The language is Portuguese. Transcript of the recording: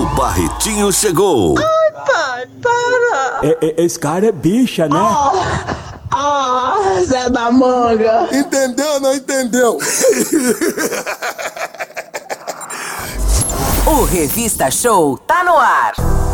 Barretinho chegou. Pai, para! Esse cara é bicha, né? Zé da Manga! Entendeu ou não entendeu? O Revista Show tá no ar.